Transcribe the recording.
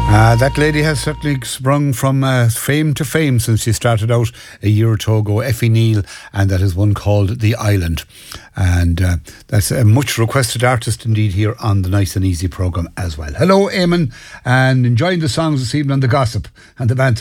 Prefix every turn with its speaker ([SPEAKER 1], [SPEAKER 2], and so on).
[SPEAKER 1] That lady has certainly sprung from fame to fame since she started out a year or two ago, Effie Neal, and that is one called The Island. And that's a much requested artist indeed here on the Nice and Easy programme as well. Hello, Eamon, and enjoying the songs this evening on the gossip and the banter.